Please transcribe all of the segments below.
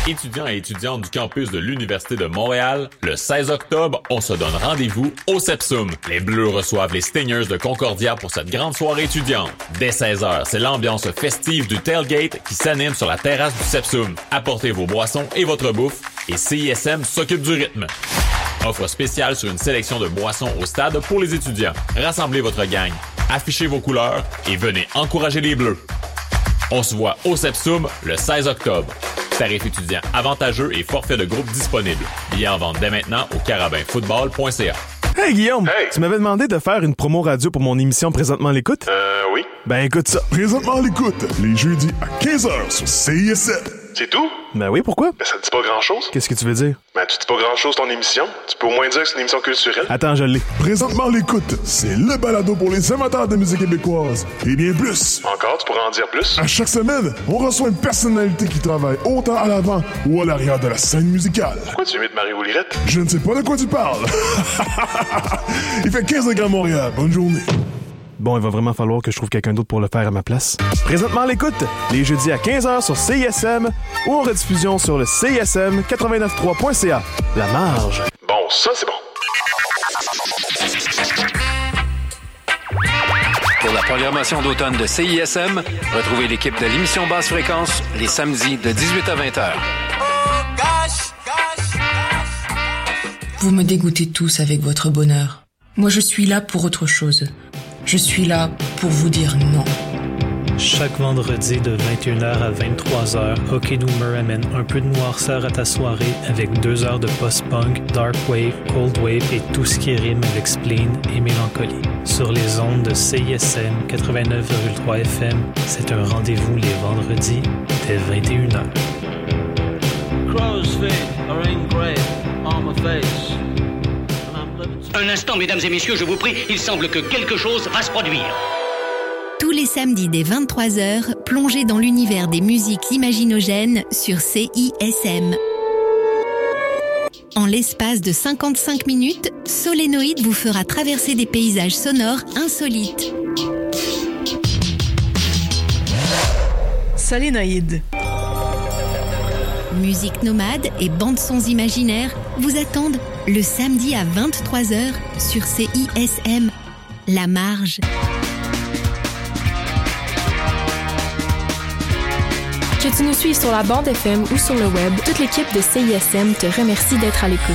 Étudiants et étudiantes du campus de l'Université de Montréal, le 16 octobre, on se donne rendez-vous au Sepsum. Les Bleus reçoivent les Stingers de Concordia pour cette grande soirée étudiante. Dès 16h, c'est l'ambiance festive du tailgate qui s'anime sur la terrasse du Sepsum. Apportez vos boissons et votre bouffe et CISM s'occupe du rythme. Offre spéciale sur une sélection de boissons au stade pour les étudiants. Rassemblez votre gang, affichez vos couleurs et venez encourager les Bleus. On se voit au Sepsum le 16 octobre. Tarif étudiant avantageux et forfait de groupe disponible. Billets en vente dès maintenant au carabinfootball.ca. Hey Guillaume, Hey. tu m'avais demandé de faire une promo radio pour mon émission Présentement à l'écoute? Oui. Ben écoute ça. Présentement à l'écoute, les jeudis à 15h sur CISM. C'est tout? Ben oui, pourquoi? Ben, ça te dit pas grand-chose? Qu'est-ce que tu veux dire? Ben, tu dis pas grand-chose ton émission. Tu peux au moins dire que c'est une émission culturelle. Attends, je l'ai. Présentement à l'écoute, c'est le balado pour les amateurs de musique québécoise. Et bien plus. Encore, tu pourrais en dire plus? À chaque semaine, on reçoit une personnalité qui travaille autant à l'avant ou à l'arrière de la scène musicale. Pourquoi tu imites Marie Oulirette? Je ne sais pas de quoi tu parles. Il fait 15 degrés à Montréal. Bonne journée. Bon, il va vraiment falloir que je trouve quelqu'un d'autre pour le faire à ma place. Présentement à l'écoute, les jeudis à 15h sur CISM ou en rediffusion sur le CISM 893.ca. La marge. Bon, ça, c'est bon. Pour la programmation d'automne de CISM, retrouvez l'équipe de l'émission Basse Fréquence les samedis de 18 à 20h. Vous me dégoûtez tous avec votre bonheur. Moi, je suis là pour autre chose. Je suis là pour vous dire non. Chaque vendredi de 21h à 23h, Hockey Doomer amène un peu de noirceur à ta soirée avec 2 heures de post-punk, dark wave, cold wave et tout ce qui rime avec spleen et mélancolie. Sur les ondes de CISM 89,3 FM, c'est un rendez-vous les vendredis dès 21h. Crow's feet are engraved on my face. Un instant, mesdames et messieurs, je vous prie, il semble que quelque chose va se produire. Tous les samedis dès 23h, plongez dans l'univers des musiques imaginogènes sur CISM. En l'espace de 55 minutes, Solénoïde vous fera traverser des paysages sonores insolites. Solénoïde. Musique nomade et bandes-sons imaginaires vous attendent le samedi à 23h sur CISM. La marge. Que tu nous suives sur la bande FM ou sur le web, toute l'équipe de CISM te remercie d'être à l'écoute.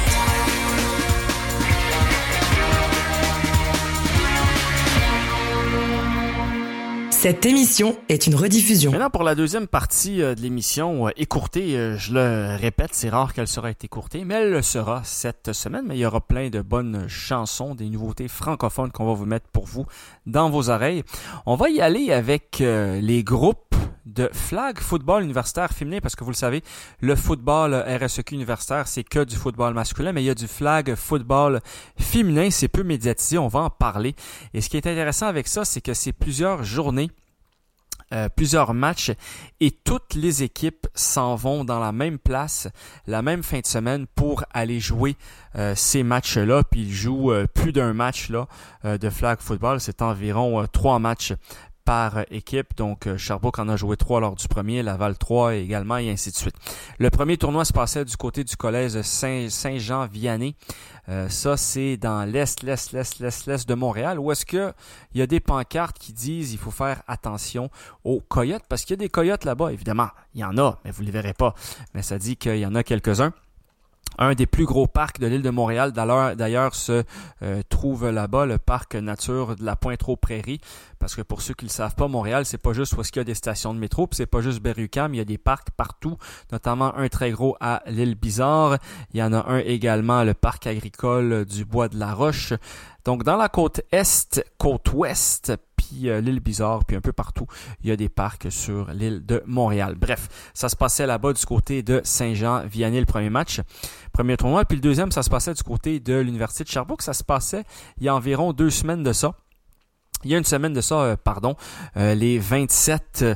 Cette émission est une rediffusion. Maintenant, pour la deuxième partie de l'émission, écourtée, je le répète, c'est rare qu'elle sera écourtée, mais elle le sera cette semaine. Mais il y aura plein de bonnes chansons, des nouveautés francophones qu'on va vous mettre pour vous dans vos oreilles. On va y aller avec les groupes de flag football universitaire féminin, parce que vous le savez, le football RSEQ universitaire, c'est que du football masculin, mais il y a du flag football féminin, c'est peu médiatisé, on va en parler. Et ce qui est intéressant avec ça, c'est que c'est plusieurs journées, plusieurs matchs, et toutes les équipes s'en vont dans la même place, la même fin de semaine pour aller jouer ces matchs-là, puis ils jouent plus d'un match là de flag football, c'est environ 3 matchs par équipe. Donc, Sherbrooke en a joué 3 lors du premier, Laval 3 également, et ainsi de suite. Le premier tournoi se passait du côté du collège Saint-Jean-Vianney. Ça, c'est dans l'est de Montréal, où est-ce que il y a des pancartes qui disent il faut faire attention aux coyotes, parce qu'il y a des coyotes là-bas, évidemment. Il y en a, mais vous ne les verrez pas. Mais ça dit qu'il y en a quelques-uns. Un des plus gros parcs de l'île de Montréal, d'ailleurs, se trouve là-bas, le parc nature de la Pointe-aux-Prairies. Parce que pour ceux qui ne le savent pas, Montréal, c'est pas juste où est-ce qu'il y a des stations de métro, puis c'est pas juste Berry-UQAM, il y a des parcs partout, notamment un très gros à l'île Bizarre. Il y en a un également, le parc agricole du Bois de la Roche. Donc, dans la côte est, côte ouest, puis l'île Bizarre, puis un peu partout, il y a des parcs sur l'île de Montréal. Bref, ça se passait là-bas du côté de Saint-Jean-Vianney, le premier match, premier tournoi. Puis le deuxième, ça se passait du côté de l'Université de Sherbrooke. Ça se passait il y a environ 2 semaines de ça. Il y a une semaine de ça, les 27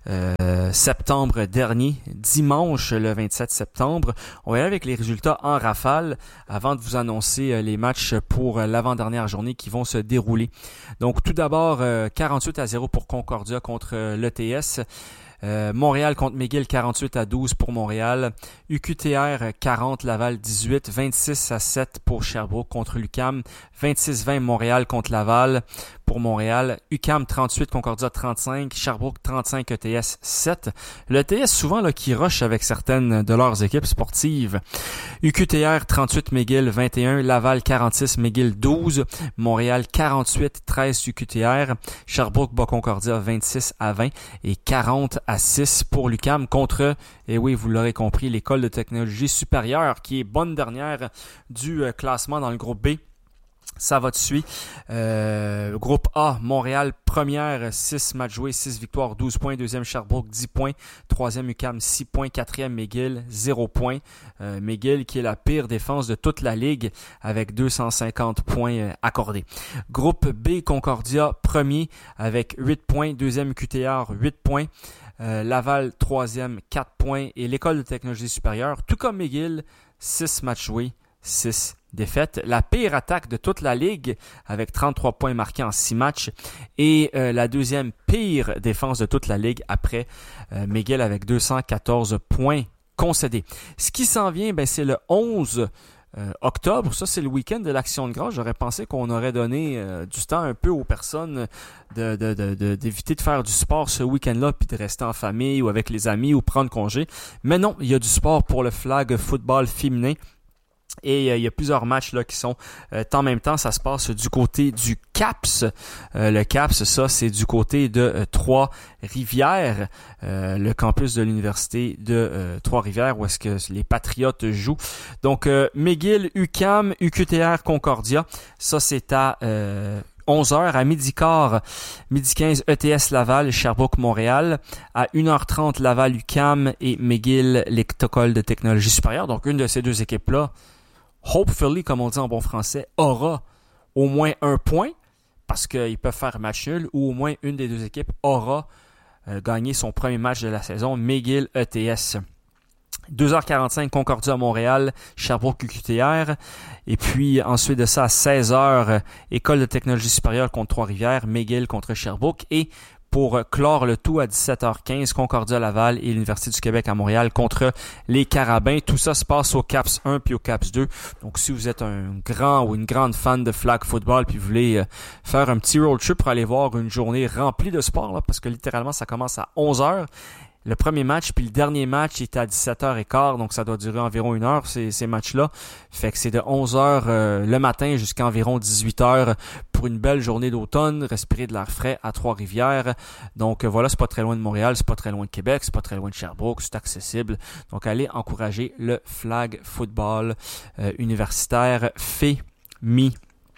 septembre dernier, dimanche le 27 septembre. On va y aller avec les résultats en rafale avant de vous annoncer les matchs pour l'avant-dernière journée qui vont se dérouler. Donc tout d'abord, 48-0 pour Concordia contre l'ETS. Montréal contre McGill 48-12 pour Montréal. UQTR 40, Laval 18, 26-7 pour Sherbrooke contre l'UQAM. 26-20 Montréal contre Laval pour Montréal. UQAM 38, Concordia 35, Sherbrooke 35, ETS 7. Le ETS souvent là, qui rush avec certaines de leurs équipes sportives. UQTR 38, McGill 21, Laval 46, McGill 12, Montréal 48, 13 UQTR, Sherbrooke bat Concordia 26-20 et 40-6 pour l'UQAM contre, et oui, vous l'aurez compris, l'École de technologie supérieure qui est bonne dernière du classement dans le groupe B. Ça va de suite. Groupe A, Montréal, première, 6 matchs joués, 6 victoires, 12 points. Deuxième, Sherbrooke, 10 points. Troisième, UQAM, 6 points. Quatrième, McGill, 0 points. McGill qui est la pire défense de toute la ligue avec 250 points accordés. Groupe B, Concordia, premier avec 8 points. Deuxième, QTR, 8 points. Laval, troisième, 4 points. Et l'École de technologie supérieure, tout comme McGill, 6 matchs joués, 6 défaite. La pire attaque de toute la ligue avec 33 points marqués en 6 matchs et la deuxième pire défense de toute la ligue après McGill avec 214 points concédés. Ce qui s'en vient, c'est le 11 octobre. Ça, c'est le week-end de l'Action de grâce. J'aurais pensé qu'on aurait donné du temps un peu aux personnes d'éviter de faire du sport ce week-end-là puis de rester en famille ou avec les amis ou prendre congé. Mais non, il y a du sport pour le flag football féminin. Et il y a plusieurs matchs là qui sont en même temps. Ça se passe du côté du CAPS. Le CAPS, ça, c'est du côté de Trois-Rivières, le campus de l'université de Trois-Rivières, où est-ce que les Patriotes jouent. Donc, McGill, UQAM, UQTR, Concordia. Ça, c'est à 11h à midi quart, midi 15 ETS Laval, Sherbrooke Montréal, à 1h30 Laval UQAM et McGill l'École de technologie supérieure. Donc une de ces deux équipes-là, hopefully, comme on dit en bon français, aura au moins un point parce qu'ils peuvent faire match nul ou au moins une des deux équipes aura gagné son premier match de la saison, McGill ETS. 2h45 Concordia Montréal, Sherbrooke UQTR. Et puis ensuite de ça à 16h, École de technologie supérieure contre Trois-Rivières, McGill contre Sherbrooke. Et pour clore le tout à 17h15, Concordia Laval et l'Université du Québec à Montréal contre les Carabins. Tout ça se passe au CAPS 1 puis au CAPS 2. Donc si vous êtes un grand ou une grande fan de flag football puis vous voulez faire un petit road trip pour aller voir une journée remplie de sport, là, parce que littéralement ça commence à 11h. Le premier match, puis le dernier match est à 17h15, donc ça doit durer environ 1 heure, ces matchs-là. Fait que c'est de 11h le matin jusqu'à environ 18h pour une belle journée d'automne, respirer de l'air frais à Trois-Rivières. Donc voilà, c'est pas très loin de Montréal, c'est pas très loin de Québec, c'est pas très loin de Sherbrooke, c'est accessible. Donc allez encourager le flag football universitaire féminin.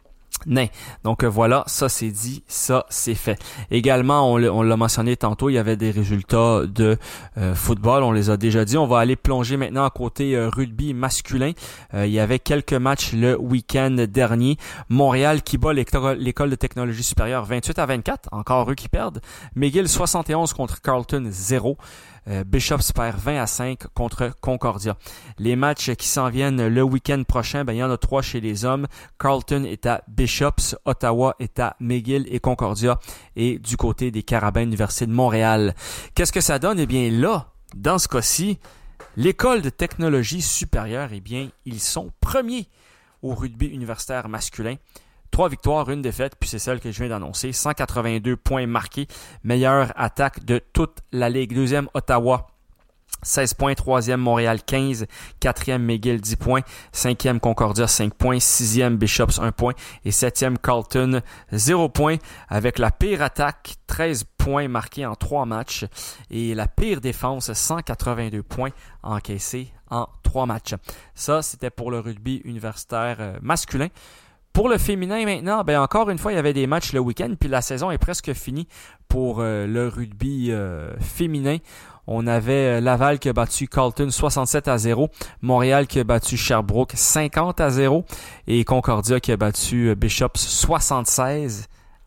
Donc voilà, ça c'est dit, ça c'est fait. Également, on l'a mentionné tantôt, il y avait des résultats de football, on les a déjà dit. On va aller plonger maintenant à côté rugby masculin. Il y avait quelques matchs le week-end dernier. Montréal qui bat l'École de technologie supérieure 28-24, encore eux qui perdent. McGill 71 contre Carleton 0. Bishops perd 20-5 contre Concordia. Les matchs qui s'en viennent le week-end prochain, il y en a 3 chez les hommes. Carleton est à Bishops, Ottawa est à McGill et Concordia est du côté des Carabins de l'Université de Montréal. Qu'est-ce que ça donne? Eh bien là, dans ce cas-ci, l'École de technologie supérieure, ils sont premiers au rugby universitaire masculin. 3 victoires, 1 défaite, puis c'est celle que je viens d'annoncer. 182 points marqués. Meilleure attaque de toute la ligue. Deuxième, Ottawa. 16 points. Troisième, Montréal, 15. Quatrième, McGill, 10 points. Cinquième, Concordia, 5 points. Sixième, Bishops, 1 point. Et septième, Carleton, 0 points. Avec la pire attaque, 13 points marqués en 3 matchs. Et la pire défense, 182 points encaissés en 3 matchs. Ça, c'était pour le rugby universitaire masculin. Pour le féminin maintenant, encore une fois, il y avait des matchs le week-end, puis la saison est presque finie pour le rugby féminin. On avait Laval qui a battu Carleton 67-0, Montréal qui a battu Sherbrooke 50-0 et Concordia qui a battu Bishops 76-0.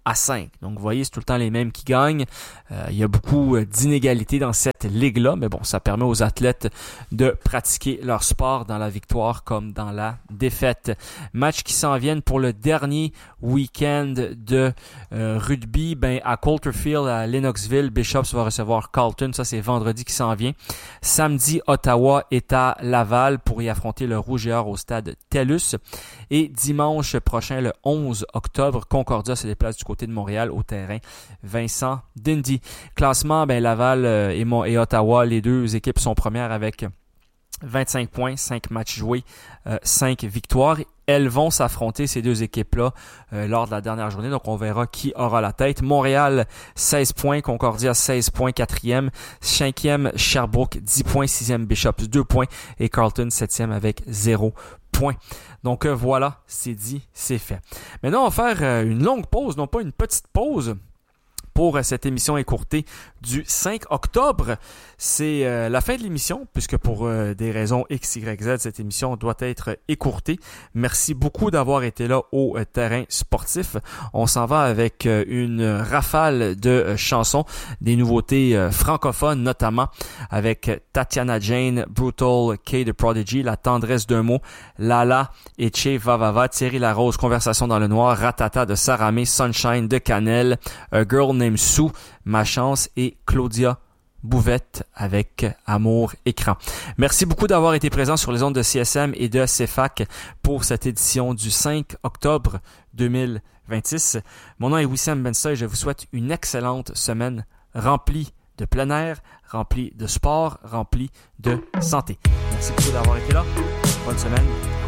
à 5. Donc, vous voyez, c'est tout le temps les mêmes qui gagnent. Il y a beaucoup d'inégalités dans cette ligue-là, mais bon, ça permet aux athlètes de pratiquer leur sport dans la victoire comme dans la défaite. Match qui s'en viennent pour le dernier week-end de rugby. À Coulterfield, à Lennoxville, Bishops va recevoir Carleton. Ça, c'est vendredi qui s'en vient. Samedi, Ottawa est à Laval pour y affronter le Rouge et Or au stade TELUS. Et dimanche prochain, le 11 octobre, Concordia se déplace du côté de Montréal au terrain Vincent Dindy. Classement, Laval et Ottawa, les deux équipes sont premières avec 25 points, 5 matchs joués, 5 victoires. Elles vont s'affronter, ces deux équipes-là, lors de la dernière journée. Donc, on verra qui aura la tête. Montréal, 16 points. Concordia, 16 points. 4e. 5e, Sherbrooke, 10 points. 6e, Bishops, 2 points. Et Carleton, 7e avec 0 points. Donc, voilà, c'est dit, c'est fait. Maintenant, on va faire une longue pause, non pas une petite pause, pour cette émission écourtée du 5 octobre. C'est la fin de l'émission, puisque pour des raisons X, Y, Z, cette émission doit être écourtée. Merci beaucoup d'avoir été là au terrain sportif. On s'en va avec une rafale de chansons, des nouveautés francophones, notamment avec Tatiana Jane, Brutal, K The Prodigy, La tendresse d'un mot, Lala, Etche, Vavava, Thierry Larose, Conversation dans le noir, Ratata de Saramé, Sunshine de Cannelle, A Girl Named Sue, Ma chance et Claudia Bouvette avec Amour Écran. Merci beaucoup d'avoir été présent sur les ondes de CSM et de CFAC pour cette édition du 5 octobre 2026. Mon nom est Wissam Bensa et je vous souhaite une excellente semaine remplie de plein air, remplie de sport, remplie de santé. Merci beaucoup d'avoir été là. Bonne semaine.